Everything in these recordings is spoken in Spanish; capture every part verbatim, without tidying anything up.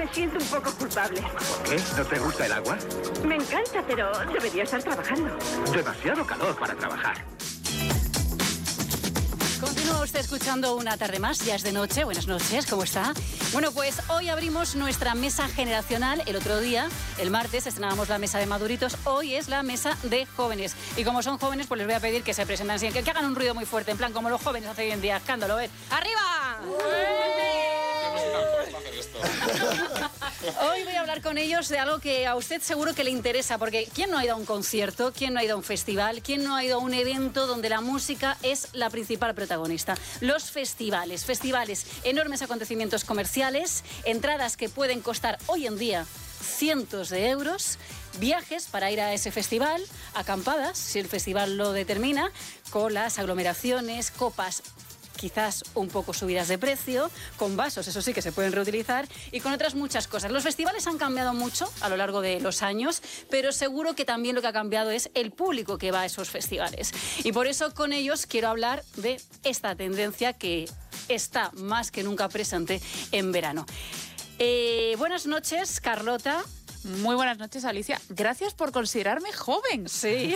siento un poco culpable. ¿Por qué? ¿No te gusta el agua? Me encanta, pero debería estar trabajando. Demasiado calor para trabajar. Continúa usted escuchando Una tarde más, ya es de noche. Buenas noches, ¿cómo está? Bueno, pues hoy abrimos nuestra mesa generacional. El otro día, el martes, estrenábamos la mesa de maduritos. Hoy es la mesa de jóvenes. Y como son jóvenes, pues les voy a pedir que se presenten así, que, que hagan un ruido muy fuerte, en plan como los jóvenes hacen hoy en día. Escándalo, ¿eh? ¡Arriba! Hoy voy a hablar con ellos de algo que a usted seguro que le interesa, porque ¿quién no ha ido a un concierto? ¿Quién no ha ido a un festival? ¿Quién no ha ido a un evento donde la música es la principal protagonista? Los festivales. Festivales, enormes acontecimientos comerciales, entradas que pueden costar hoy en día cientos de euros, viajes para ir a ese festival, acampadas, si el festival lo determina, con las aglomeraciones, copas quizás un poco subidas de precio, con vasos, eso sí, que se pueden reutilizar, y con otras muchas cosas. Los festivales han cambiado mucho a lo largo de los años, pero seguro que también lo que ha cambiado es el público que va a esos festivales. Y por eso con ellos quiero hablar de esta tendencia que está más que nunca presente en verano. Eh, buenas noches, Carlota. Muy buenas noches, Alicia. Gracias por considerarme joven. Sí.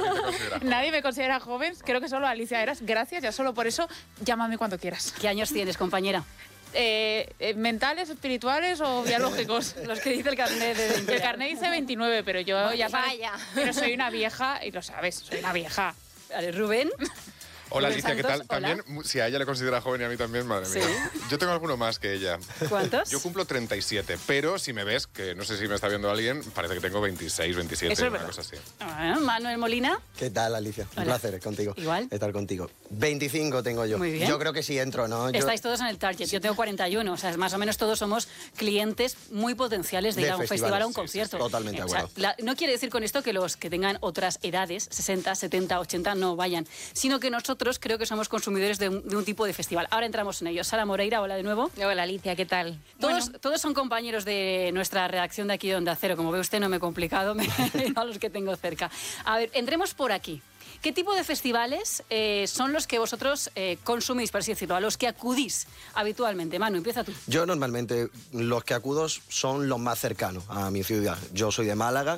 Nadie me considera joven. Creo que solo Alicia eras. Gracias, ya solo por eso, llámame cuando quieras. ¿Qué años tienes, compañera? Eh, eh, ¿Mentales, espirituales o biológicos? Los que dice el carnet de... El carnet dice veintinueve, pero yo vaya, ya sabes, vaya. Pero soy una vieja y lo sabes, soy una vieja. Vale, Rubén. Hola, Rubén Alicia, ¿qué Santos, tal? hola. También, si a ella le considera joven y a mí también, madre mía. ¿Sí? Yo tengo alguno más que ella. ¿Cuántos? Yo cumplo treinta y siete, pero si me ves, que no sé si me está viendo alguien, parece que tengo veintiséis, veintisiete, Eso es una verdad. cosa así. Bueno, Manuel Molina. ¿Qué tal, Alicia? Hola. Un placer contigo. Igual. Estar contigo. veinticinco tengo yo. Muy bien. Yo creo que sí entro, ¿no? Yo... Estáis todos en el target. Yo tengo cuarenta y uno. O sea, más o menos todos somos clientes muy potenciales de, De ir a un festivales. festival o a un Sí, sí, concierto. sí, totalmente de O sea, acuerdo. la- no quiere decir con esto que los que tengan otras edades, sesenta, setenta, ochenta, no vayan, sino que nosotros creo que somos consumidores de un, de un tipo de festival. Ahora entramos en ello. Sara Moreira, hola de nuevo. Hola, Alicia, ¿qué tal? Todos, Bueno, todos son compañeros de nuestra redacción de aquí de Onda Cero. Como ve usted, no me he complicado, me he ido a los que tengo cerca. A ver, entremos por aquí. ¿Qué tipo de festivales eh, son los que vosotros eh, consumís, por así decirlo, a los que acudís habitualmente? Manu, empieza tú. Yo normalmente los que acudo son los más cercanos a mi ciudad. Yo soy de Málaga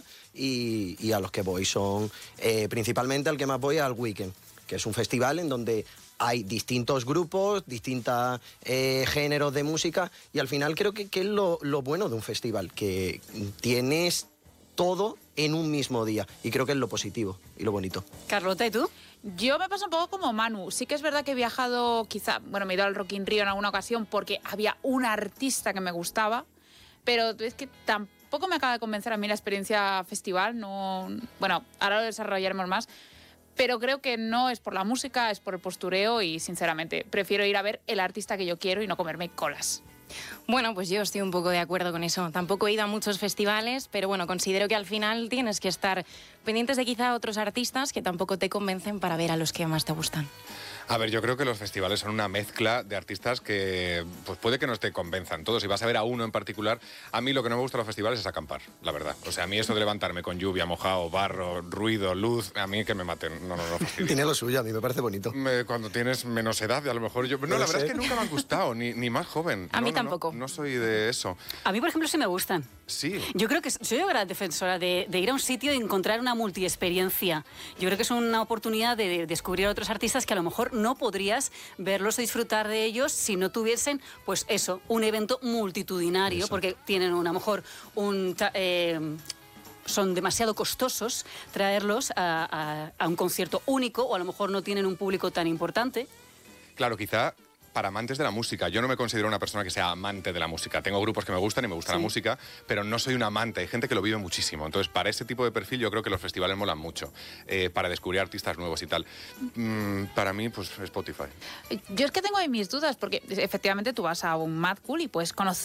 y, y a los que voy son eh, principalmente al que más voy al Weekend, que es un festival en donde hay distintos grupos, distintos eh, géneros de música y al final creo que, que es lo, lo bueno de un festival, que tienes todo en un mismo día y creo que es lo positivo y lo bonito. Carlota, ¿y tú? yo me pasa un poco como Manu. Sí que es verdad que he viajado, quizá, bueno, me he ido al Rock in Rio en alguna ocasión porque había un artista que me gustaba, pero es que tampoco me acaba de convencer a mí la experiencia festival. No, bueno, ahora lo desarrollaremos más. Pero creo que no es por la música, es por el postureo y, sinceramente, prefiero ir a ver el artista que yo quiero y no comerme colas. Bueno, pues yo estoy un poco de acuerdo con eso. Tampoco he ido a muchos festivales, pero bueno, considero que al final tienes que estar pendientes de quizá otros artistas que tampoco te convencen para ver a los que más te gustan. A ver, yo creo que los festivales son una mezcla de artistas que pues puede que no te convenzan todos. Si vas a ver a uno en particular, a mí lo que no me gusta de los festivales es acampar, la verdad. O sea, a mí esto de levantarme con lluvia, mojado, barro, ruido, luz, a mí que me maten. No, no, no. fastidio. Tiene lo suyo, a mí me parece bonito. Me- cuando tienes menos edad, a lo mejor yo... No, Puede la verdad ser. es que nunca me han gustado, ni, ni más joven. A No, mí no, tampoco. No, no soy de eso. A mí, por ejemplo, sí me gustan. Sí. Yo creo que soy una gran defensora de, de ir a un sitio y encontrar una multiexperiencia. Yo creo que es una oportunidad de, de descubrir a otros artistas que a lo mejor no podrías verlos o disfrutar de ellos si no tuviesen, pues eso, un evento multitudinario, Eso. porque tienen a lo mejor un... ta- eh, son demasiado costosos traerlos a, a- a un concierto único o a lo mejor no tienen un público tan importante. Claro, quizá para amantes de la música. Yo no me considero una persona que sea amante de la música. Tengo grupos que me gustan y me gusta Sí. la música, pero no soy un amante. Hay gente que lo vive muchísimo. Entonces, para ese tipo de perfil yo creo que los festivales molan mucho, eh, para descubrir artistas nuevos y tal. Mm, para mí, pues Spotify. Yo es que tengo ahí mis dudas, porque efectivamente tú vas a un Mad Cool y puedes conocer